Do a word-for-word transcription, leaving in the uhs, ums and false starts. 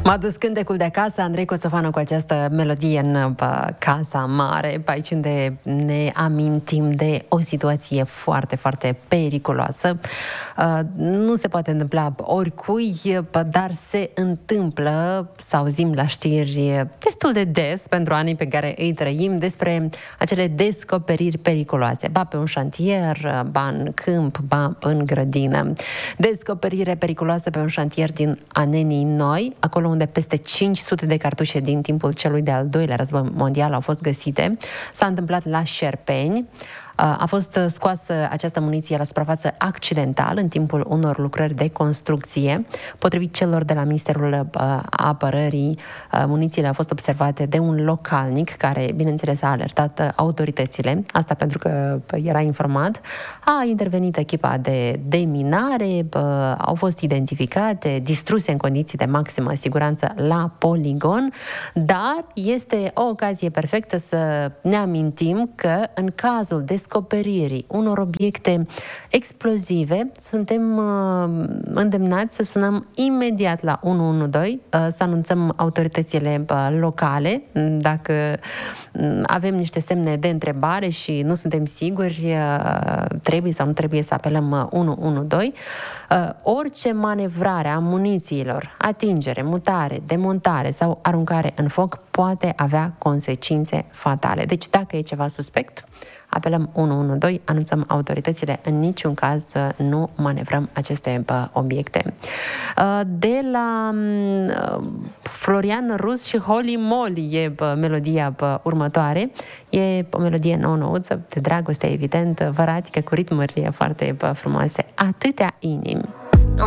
M-a dus cântecul de acasă, Andrei Coțofană, cu această melodie în bă, Casa Mare, pe aici unde ne amintim de o situație foarte, foarte periculoasă. Uh, nu se poate întâmpla oricui, bă, dar se întâmplă, să auzim la știri destul de des pentru anii pe care îi trăim, despre acele descoperiri periculoase. Ba pe un șantier, ba în câmp, ba în grădină. Descoperire periculoasă pe un șantier din Anenii Noi, acolo unde peste cinci sute de cartușe din timpul celui de-al doilea război mondial au fost găsite. S-a întâmplat la Șerpeni. A fost scoasă această muniție la suprafață accidental în timpul unor lucrări de construcție. Potrivit celor de la Ministerul Apărării, munițiile au fost observate de un localnic care, bineînțeles, a alertat autoritățile. Asta pentru că era informat. A intervenit echipa de deminare, au fost identificate, distruse în condiții de maximă siguranță la poligon, dar este o ocazie perfectă să ne amintim că în cazul de descoperirii unor obiecte explozive, suntem uh, îndemnați să sunăm imediat la unu unu doi, uh, să anunțăm autoritățile uh, locale. Dacă uh, avem niște semne de întrebare și nu suntem siguri, uh, trebuie sau nu trebuie să apelăm uh, unu unu doi. Uh, orice manevrare a munițiilor, atingere, mutare, demontare sau aruncare în foc poate avea consecințe fatale. Deci dacă e ceva suspect, apelăm unu unu doi, anunțăm autoritățile, în niciun caz să nu manevrăm aceste bă, obiecte. De la Florian Rus și Holy Moly e bă, melodia bă, următoare. E o melodie nouă-nouță, de dragoste, evident, văratică, cu ritmuri foarte bă, frumoase. Atâtea inimi.